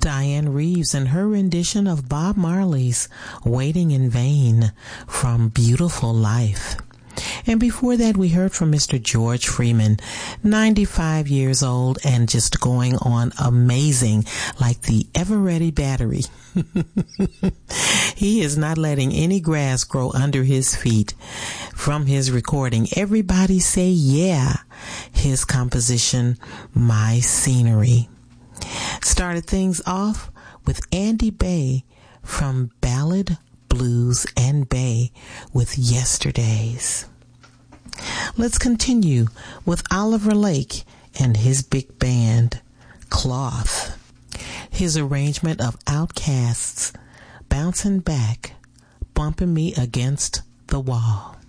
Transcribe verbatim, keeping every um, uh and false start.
Diane Reeves and her rendition of Bob Marley's Waiting in Vain from Beautiful Life. And before that, we heard from Mister George Freeman, ninety-five years old and just going on amazing, like the ever-ready battery. He is not letting any grass grow under his feet. From his recording, Everybody Say Yeah, his composition, My Scenery. Started things off with Andy Bay from Ballad, Blues, and Bay with Yesterdays. Let's continue with Oliver Lake and his big band, Cloth. His arrangement of Outkast's Bouncing Back, Bumping Me Against the Wall.